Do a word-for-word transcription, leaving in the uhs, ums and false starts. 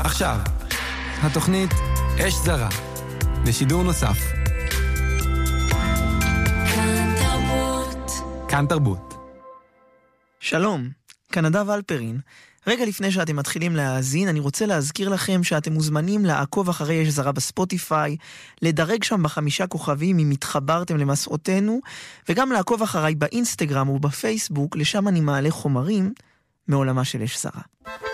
עכשיו, התוכנית אש זרה, לשידור נוסף. כאן תרבות. כאן תרבות. שלום, כאן נדב אלפרין. רגע לפני שאתם מתחילים להאזין, אני רוצה להזכיר לכם שאתם מוזמנים לעקוב אחרי אש זרה בספוטיפיי, לדרג שם בחמישה כוכבים אם התחברתם למסעותינו, וגם לעקוב אחריי באינסטגרם ובפייסבוק, לשם אני מעלה חומרים מעולמה של אש זרה.